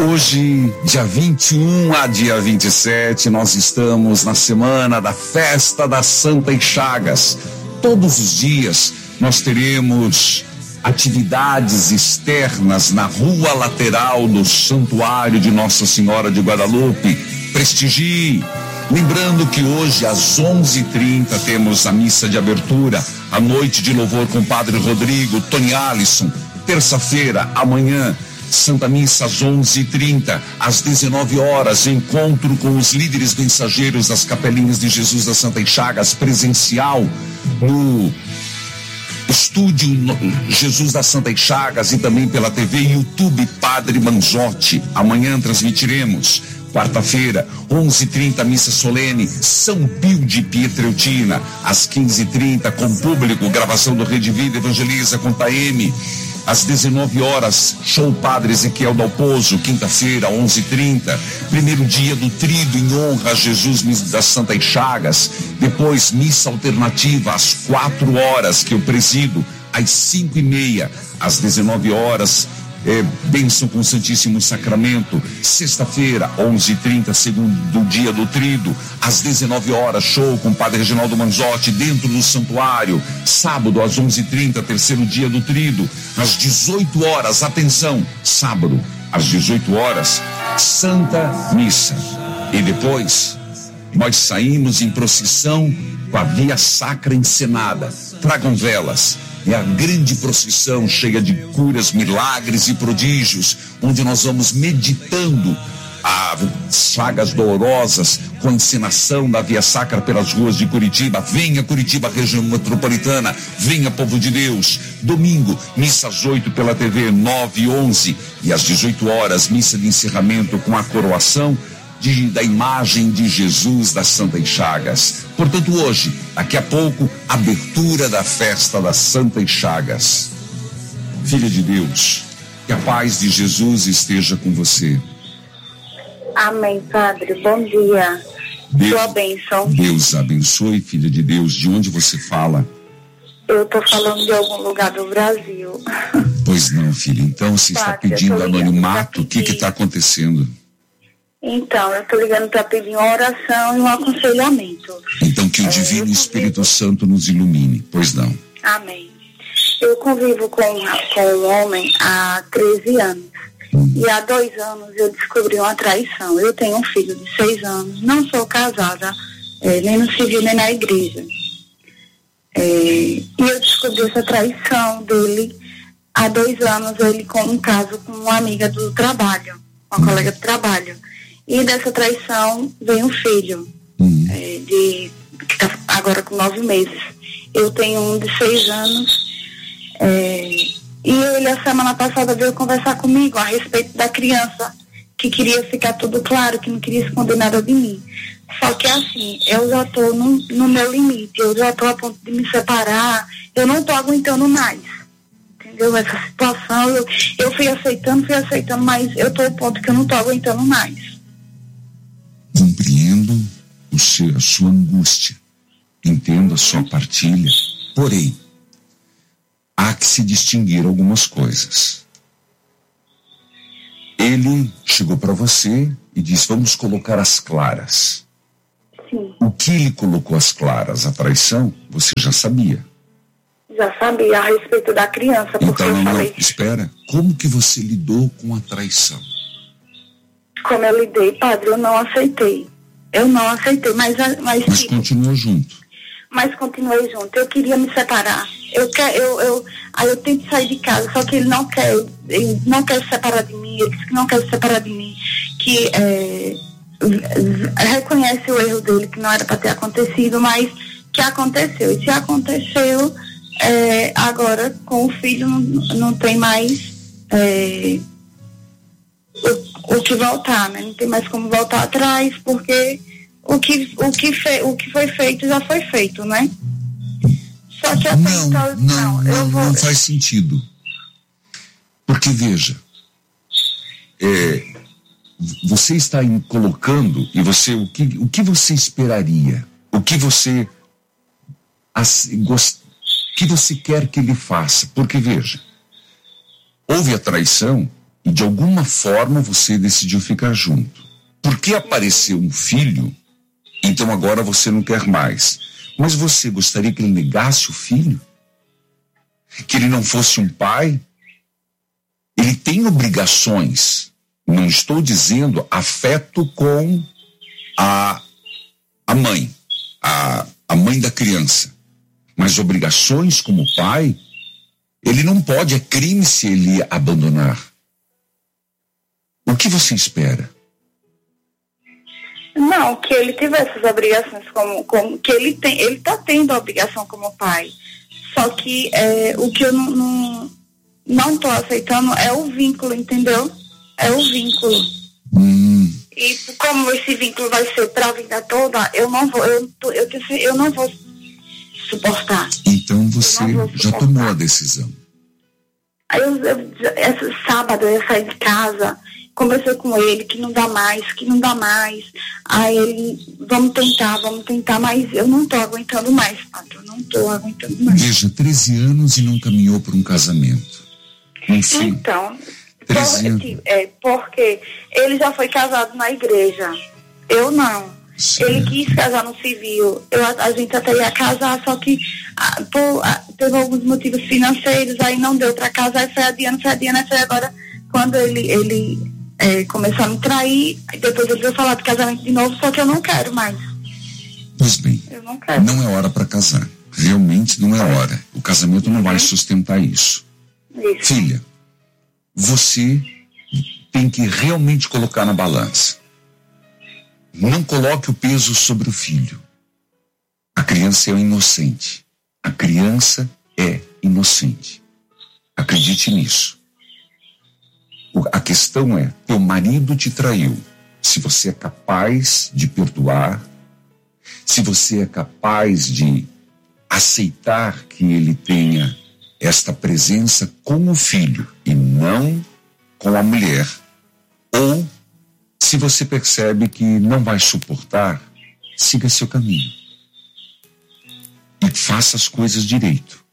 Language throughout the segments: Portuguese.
Hoje, dia 21 a dia 27, nós estamos na semana da Festa da Santa Chagas. Todos os dias nós teremos atividades externas na rua lateral do Santuário de Nossa Senhora de Guadalupe. Prestigie! Lembrando que hoje às 11h30 temos a missa de abertura, a noite de louvor com o Padre Rodrigo, Tony Alisson. Terça-feira, amanhã, Santa Missa às 11h30, às 19 horas, encontro com os líderes mensageiros das Capelinhas de Jesus da Santa Chagas, presencial no estúdio Jesus da Santa Chagas e também pela TV YouTube Padre Manzotti. Amanhã transmitiremos. Quarta-feira, 11h30, missa solene, São Pio de Pietreutina. Às 15h30, com público, gravação do Rede Vida Evangeliza com Taeme. Às 19 horas, show Padre Ezequiel Dalpozo. Quinta-feira, 11h30, primeiro dia do Tríduo em honra a Jesus das Santa Chagas. Depois, missa alternativa às 4 horas, que eu presido. Às 5h30, às 19 horas, bênção com o Santíssimo Sacramento. Sexta-feira, 11h30, segundo dia do Tríduo. Às 19 horas, show com o Padre Reginaldo Manzotti dentro do santuário. Sábado, às 11h30, terceiro dia do Tríduo. Às 18 horas, atenção, sábado, às 18 horas, Santa Missa. E depois, nós saímos em procissão com a Via Sacra encenada. Tragam velas. É a grande procissão cheia de curas, milagres e prodígios, onde nós vamos meditando as chagas dolorosas com a encenação da Via Sacra pelas ruas de Curitiba. Venha Curitiba, região metropolitana, venha povo de Deus. Domingo, missa às 8 pela TV, 9 e 11, e às 18 horas, missa de encerramento com a coroação da imagem de Jesus das Santa Chagas. Portanto, hoje, daqui a pouco, abertura da festa das Santa Chagas. Filha de Deus, que a paz de Jesus esteja com você. Amém, Padre. Bom dia. Sua bênção. Deus abençoe, filha de Deus. De onde você fala? Eu estou falando de algum lugar do Brasil. Pois não, filha. Então, você está pedindo anonimato? O que está acontecendo? Então, eu estou ligando para pedir uma oração e um aconselhamento. Então, que o Divino Espírito Santo nos ilumine. Pois não. Amém. Eu convivo com um homem há 13 anos. E há 2 anos eu descobri uma traição. Eu tenho um filho de 6 anos. Não sou casada, nem no civil, nem na igreja. E eu descobri essa traição dele há 2 anos. Ele com um caso com uma amiga do trabalho, uma colega do trabalho. E dessa traição vem um filho, que está agora com 9 meses. Eu tenho um de 6 anos, e ele, a semana passada, veio conversar comigo a respeito da criança, que queria ficar tudo claro, que não queria esconder nada de mim. Só que assim, eu já estou no meu limite, eu já estou a ponto de me separar, eu não estou aguentando mais. Entendeu? Essa situação, eu fui aceitando, mas eu estou ao ponto que eu não estou aguentando mais. Compreendo a sua angústia, entendo a sua partilha, porém, há que se distinguir algumas coisas. Ele chegou para você e disse, vamos colocar as claras. Sim. O que ele colocou as claras? A traição? Você já sabia? Já sabia, a respeito da criança, porque então, eu falei... espera, como que você lidou com a traição? Como eu lidei, Padre, eu não aceitei, mas tipo, continuou junto. Mas continuei junto, eu queria me separar, aí eu tento sair de casa, só que ele não quer se separar de mim, ele disse que não quer se separar de mim, que reconhece o erro dele, que não era para ter acontecido, mas que aconteceu, e se aconteceu, agora com o filho não tem mais o que voltar, né? Não tem mais como voltar atrás, porque o que foi feito já foi feito, né? Só que não faz sentido. Porque veja, você está colocando, e você, o que você esperaria? O que você quer que ele faça? Porque veja, houve a traição, e de alguma forma você decidiu ficar junto. Porque apareceu um filho, então agora você não quer mais. Mas você gostaria que ele negasse o filho? Que ele não fosse um pai? Ele tem obrigações. Não estou dizendo afeto com a mãe, a mãe da criança. Mas obrigações como pai, ele não pode, é crime se ele abandonar. O que você espera? Não, que ele tivesse essas obrigações como que ele está tendo a obrigação como pai. Só que o que eu não estou aceitando é o vínculo, entendeu? É o vínculo. E como esse vínculo vai ser para a vida toda, eu não vou suportar. Então você já tomou a decisão. Aí esse sábado eu saí de casa, conversei com ele que não dá mais. Aí ele, vamos tentar, mas eu não tô aguentando mais, Padre, eu não tô aguentando mais. Veja, 13 anos e não caminhou para um casamento. Enfim. Então, porque ele já foi casado na igreja, eu não. Sim. Ele quis casar no civil, a gente até ia casar, só que teve alguns motivos financeiros, aí não deu para casar, e foi adiando, foi agora, quando ele começou a me trair, depois ele veio falar de casamento de novo, só que eu não quero mais. Pois bem, eu não quero. Não é hora para casar, realmente não é hora, o casamento não vai sustentar isso. Filha, você tem que realmente colocar na balança. Não coloque o peso sobre o filho. A criança é inocente. A criança é inocente. Acredite nisso. A questão é, teu marido te traiu. Se você é capaz de perdoar, se você é capaz de aceitar que ele tenha esta presença com o filho e não com a mulher, ou se você percebe que não vai suportar, siga seu caminho. E faça as coisas direito.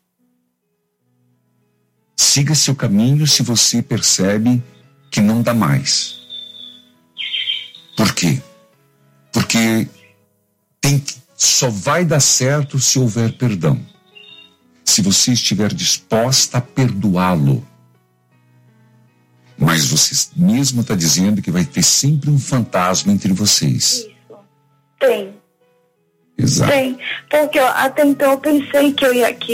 Siga seu caminho se você percebe que não dá mais. Por quê? Porque só vai dar certo se houver perdão. Se você estiver disposta a perdoá-lo. Mas você mesmo está dizendo que vai ter sempre um fantasma entre vocês. Isso. Tem. Exato. Tem. Porque até então eu pensei que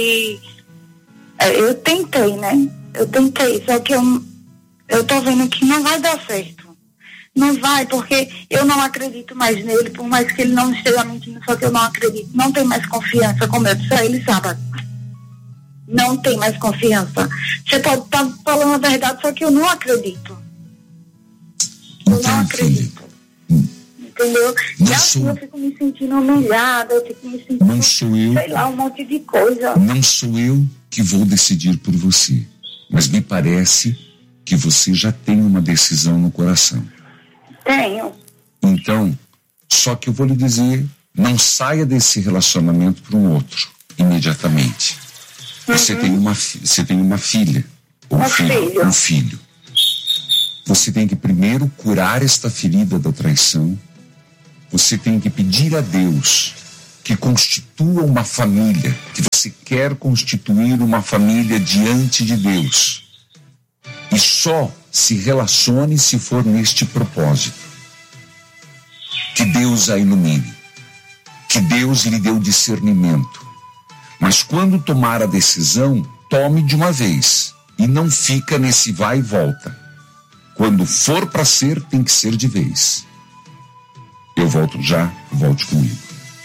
eu tentei, né? Eu tentei, só que eu tô vendo que não vai dar certo. Não vai, porque eu não acredito mais nele, por mais que ele não esteja mentindo, só que eu não acredito. Não tenho mais confiança, como eu disse a ele sábado. Não tem mais confiança. Você pode estar falando a verdade, só que eu não acredito. Eu não acredito. Entendeu? E assim eu fico me sentindo humilhada, eu fico me sentindo, não sou eu, sei lá, um monte de coisa. Não sou eu que vou decidir por você, mas me parece que você já tem uma decisão no coração. Tenho. Então, só que eu vou lhe dizer, não saia desse relacionamento para um outro, imediatamente. Você tem uma filha, ou um filho. Você tem que primeiro curar esta ferida da traição. Você tem que pedir a Deus que constitua uma família, que você quer constituir uma família diante de Deus. E só se relacione se for neste propósito. Que Deus a ilumine. Que Deus lhe dê o discernimento. Mas quando tomar a decisão, tome de uma vez e não fica nesse vai e volta. Quando for para ser, tem que ser de vez. Eu volto já, volte comigo.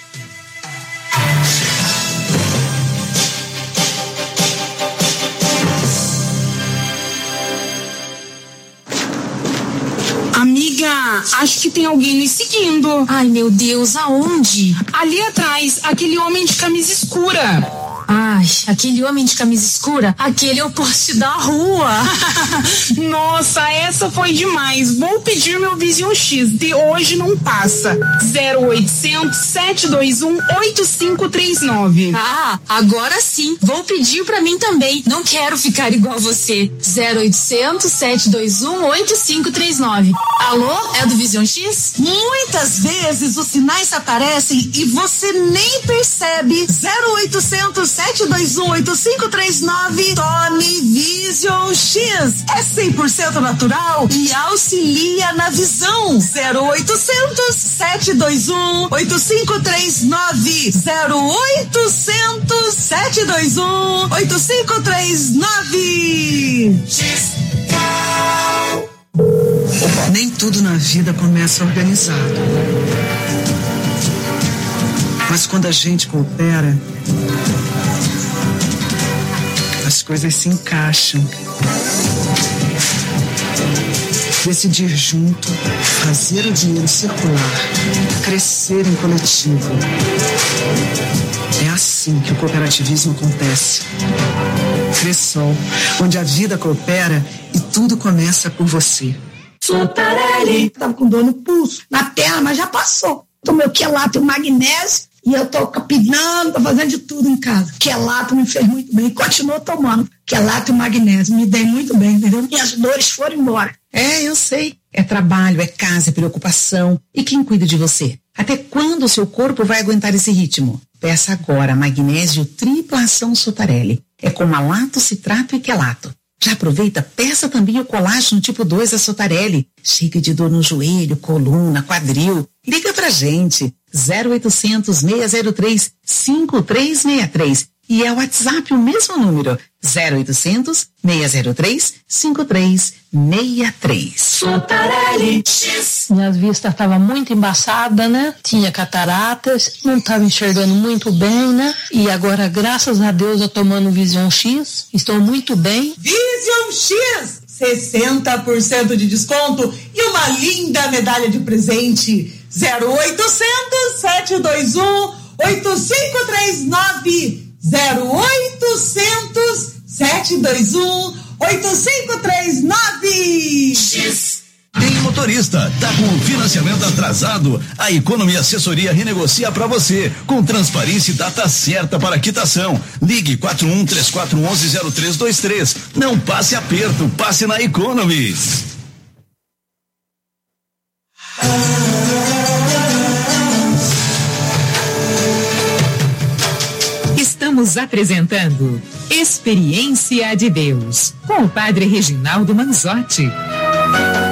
Amiga, acho que tem alguém nos seguindo. Ai, meu Deus, aonde? Ali atrás, aquele homem de camisa escura. Ai, aquele homem de camisa escura, aquele é o poste da rua. Nossa, essa foi demais. Vou pedir meu Vision X, de hoje não passa. 0800 721 8539. Ah, agora sim. Vou pedir pra mim também. Não quero ficar igual você. 0800 721 8539. Alô, é do Vision X? Muitas vezes os sinais aparecem e você nem percebe. 0800 721 8539. Tome Vision X. É 100% natural e auxilia na visão. 0800 721 8539. 0800 721 8539. Nem tudo na vida começa organizado. Mas quando a gente coopera, as coisas se encaixam. Decidir junto, fazer o dinheiro circular, crescer em coletivo. É assim que o cooperativismo acontece. Cressol, onde a vida coopera e tudo começa por você. Sotarelli. Tava com dor no pulso, na perna, mas já passou. Tomei o quelato e o magnésio e eu tô capinando, tô fazendo de tudo em casa. Quelato me fez muito bem, continuo tomando quelato e magnésio, me dei muito bem, entendeu? E as dores foram embora. É, eu sei. É trabalho, é casa, é preocupação. E quem cuida de você? Até quando o seu corpo vai aguentar esse ritmo? Peça agora magnésio tripla ação Sotarelli. É com malato, citrato e quelato. Já aproveita, peça também o colágeno tipo 2 da Sotarelli. Chega de dor no joelho, coluna, quadril. Liga pra gente. 0800 603 5363. E é o WhatsApp o mesmo número. 0800 603 5363. Sotarelli. Minha vista estava muito embaçada, né? Tinha cataratas, não estava enxergando muito bem, né? E agora, graças a Deus, eu tomando Vision X, estou muito bem. Vision X! 60% de desconto e uma linda medalha de presente. 0800 721 8539. 0800 721 8539. Tem motorista, tá com o financiamento atrasado? A Economia Assessoria renegocia para você, com transparência e data certa para quitação. Ligue 4134110323. Não passe aperto, passe na Economy. Estamos apresentando Experiência de Deus, com o Padre Reginaldo Manzotti.